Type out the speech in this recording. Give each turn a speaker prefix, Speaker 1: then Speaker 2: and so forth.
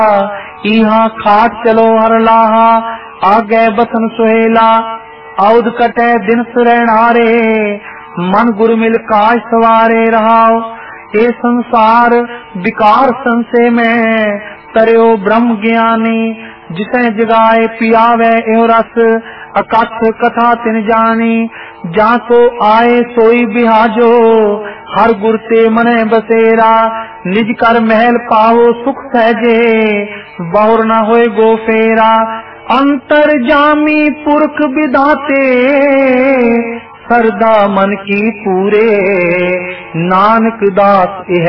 Speaker 1: इहा खाट चलो हर लाहा, आगे बसन सुहेला। औद कटे दिन सुरैनारे, मन गुर मिल काज सवारे रहाओ। ये संसार विकार संशय में, तरयो ब्रह्म ज्ञानी। जिसे जगाए पियावे एहो रस, अकथ कथा तिन जानी। जा को आए सोई बिहाजो, हर गुर ते मने बसेरा। निज कर महल पाओ सुख सहजे, बहुर न होए गो फेरा। अंतर जामी पुरख विधाते, सरदा मन की पूरे। नानक दास यह